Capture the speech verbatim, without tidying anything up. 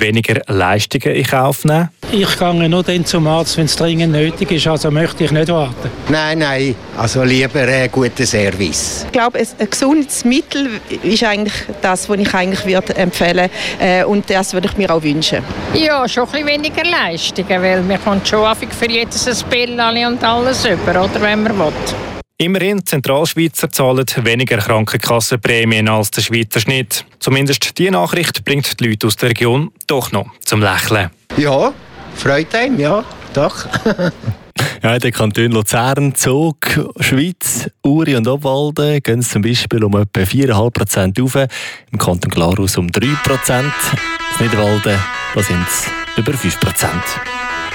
weniger Leistungen in Kauf nehmen? Ich gehe nur dann zum Arzt, wenn es dringend nötig ist, also möchte ich nicht warten. Nein, nein, also lieber einen guten Service. Ich glaube, ein gesundes Mittel ist eigentlich das, was ich eigentlich würde empfehlen würde, und das würde ich mir auch wünschen. Ja, schon ein bisschen weniger Leistungen, weil man kommt schon häufig für jedes ein Billali und alles über, oder, wenn man will. Immerhin, die Zentralschweizer zahlen weniger Krankenkassenprämien als der Schweizer Schnitt. Zumindest diese Nachricht bringt die Leute aus der Region doch noch zum Lächeln. Ja, freut einen, ja, doch. Ja, in den Kantonen Luzern, Zug, Schweiz, Uri und Obwalden gehen es zum Beispiel um etwa vier Komma fünf Prozent auf, im Kanton Glarus um drei Prozent, in Niederwalden sind es über fünf Prozent.